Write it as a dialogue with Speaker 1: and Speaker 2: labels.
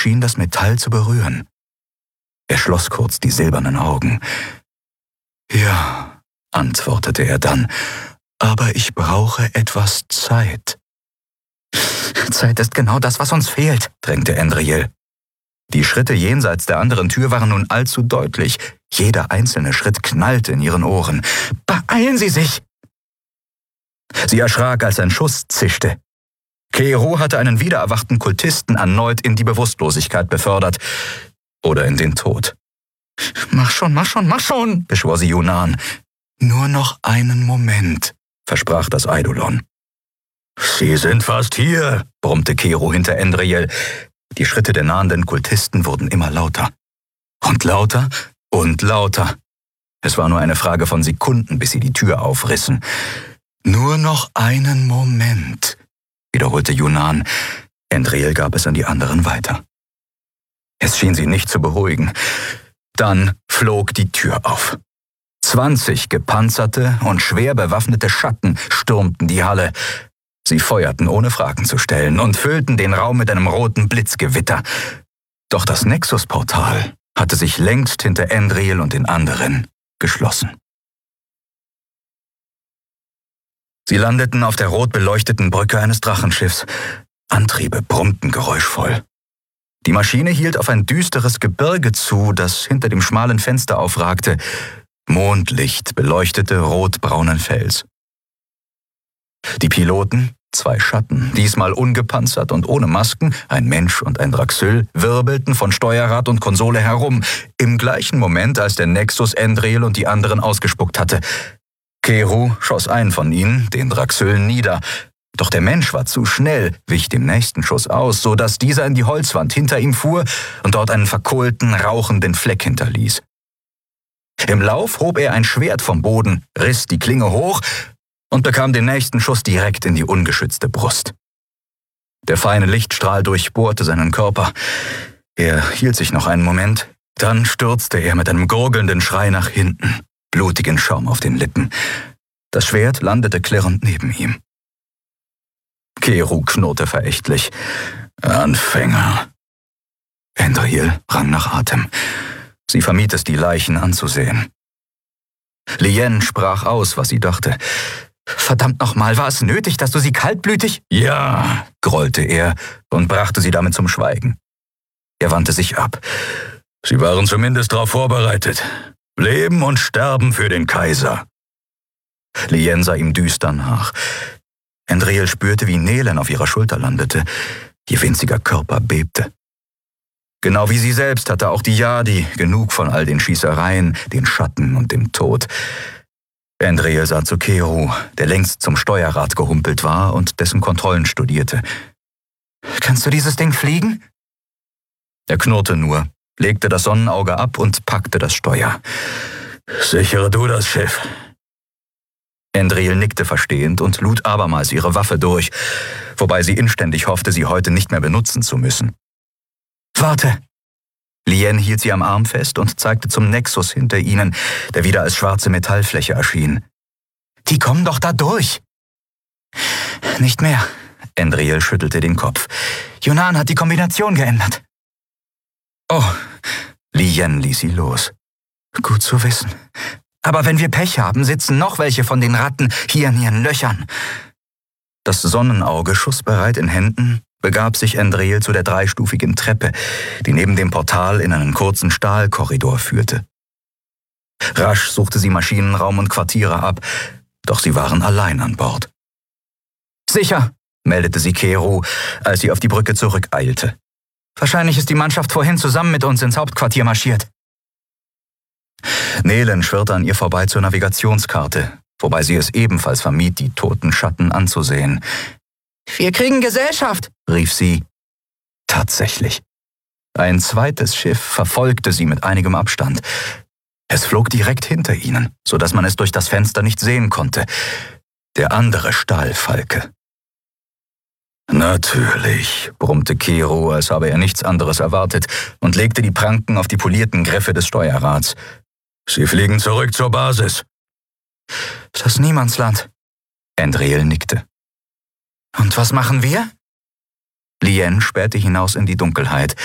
Speaker 1: schien das Metall zu berühren. Er schloss kurz die silbernen Augen. »Ja«, antwortete er dann, »aber ich brauche etwas Zeit.« »Zeit ist genau das, was uns fehlt«, drängte Andriel. Die Schritte jenseits der anderen Tür waren nun allzu deutlich. Jeder einzelne Schritt knallte in ihren Ohren. »Beeilen Sie sich!« Sie erschrak, als ein Schuss zischte. Kero hatte einen wiedererwachten Kultisten erneut in die Bewusstlosigkeit befördert. Oder in den Tod. »Mach schon, mach schon, mach schon«, beschwor sie Yunan. »Nur noch einen Moment«, versprach das Eidolon. »Sie sind fast hier«, brummte Kero hinter Andriel. Die Schritte der nahenden Kultisten wurden immer lauter. Und lauter und lauter. Es war nur eine Frage von Sekunden, bis sie die Tür aufrissen. »Nur noch einen Moment«, wiederholte Yunan. Andriel gab es an die anderen weiter. Es schien sie nicht zu beruhigen. Dann flog die Tür auf. 20 gepanzerte und schwer bewaffnete Schatten stürmten die Halle. Sie feuerten, ohne Fragen zu stellen, und füllten den Raum mit einem roten Blitzgewitter. Doch das Nexus-Portal hatte sich längst hinter Andriel und den anderen geschlossen. Sie landeten auf der rot beleuchteten Brücke eines Drachenschiffs. Antriebe brummten geräuschvoll. Die Maschine hielt auf ein düsteres Gebirge zu, das hinter dem schmalen Fenster aufragte. Mondlicht beleuchtete rotbraunen Fels. Die Piloten, 2 Schatten, diesmal ungepanzert und ohne Masken, ein Mensch und ein Draxyl, wirbelten von Steuerrad und Konsole herum, im gleichen Moment, als der Nexus Andriel und die anderen ausgespuckt hatte. Kero schoss einen von ihnen, den Draxyl, nieder. Doch der Mensch war zu schnell, wich dem nächsten Schuss aus, so dass dieser in die Holzwand hinter ihm fuhr und dort einen verkohlten, rauchenden Fleck hinterließ. Im Lauf hob er ein Schwert vom Boden, riss die Klinge hoch und bekam den nächsten Schuss direkt in die ungeschützte Brust. Der feine Lichtstrahl durchbohrte seinen Körper. Er hielt sich noch einen Moment, dann stürzte er mit einem gurgelnden Schrei nach hinten, blutigen Schaum auf den Lippen. Das Schwert landete klirrend neben ihm. Kero knurrte verächtlich. »Anfänger!« Andriel rang nach Atem. Sie vermied es, die Leichen anzusehen. Lien sprach aus, was sie dachte. »Verdammt nochmal, war es nötig, dass du sie kaltblütig?« »Ja«, grollte er und brachte sie damit zum Schweigen. Er wandte sich ab. »Sie waren zumindest darauf vorbereitet. Leben und sterben für den Kaiser.« Lien sah ihm düster nach. Andriel spürte, wie Nelen auf ihrer Schulter landete. Ihr winziger Körper bebte. Genau wie sie selbst hatte auch die Yadi genug von all den Schießereien, den Schatten und dem Tod. Andriel sah zu Kero, der längst zum Steuerrad gehumpelt war und dessen Kontrollen studierte. »Kannst du dieses Ding fliegen?« Er knurrte nur, legte das Sonnenauge ab und packte das Steuer. »Sichere du das Schiff.« Andriel nickte verstehend und lud abermals ihre Waffe durch, wobei sie inständig hoffte, sie heute nicht mehr benutzen zu müssen. »Warte!« Lien hielt sie am Arm fest und zeigte zum Nexus hinter ihnen, der wieder als schwarze Metallfläche erschien. »Die kommen doch da durch!« »Nicht mehr«, Andriel schüttelte den Kopf. »Yunan hat die Kombination geändert.« »Oh«, Lien ließ sie los. »Gut zu wissen. Aber wenn wir Pech haben, sitzen noch welche von den Ratten hier in ihren Löchern.« Das Sonnenauge, schussbereit in Händen, begab sich Andriel zu der 3-stufigen Treppe, die neben dem Portal in einen kurzen Stahlkorridor führte. Rasch suchte sie Maschinenraum und Quartiere ab, doch sie waren allein an Bord. »Sicher«, meldete sie Kero, als sie auf die Brücke zurückeilte. »Wahrscheinlich ist die Mannschaft vorhin zusammen mit uns ins Hauptquartier marschiert.« Nelen schwirrte an ihr vorbei zur Navigationskarte, wobei sie es ebenfalls vermied, die toten Schatten anzusehen. »Wir kriegen Gesellschaft«, rief sie. Tatsächlich. Ein zweites Schiff verfolgte sie mit einigem Abstand. Es flog direkt hinter ihnen, so dass man es durch das Fenster nicht sehen konnte. Der andere Stahlfalke. »Natürlich«, brummte Kero, als habe er nichts anderes erwartet, und legte die Pranken auf die polierten Griffe des Steuerrads. »Sie fliegen zurück zur Basis.« »Das Niemandsland«, Andriel nickte. »Und was machen wir?« Lien spähte hinaus in die Dunkelheit.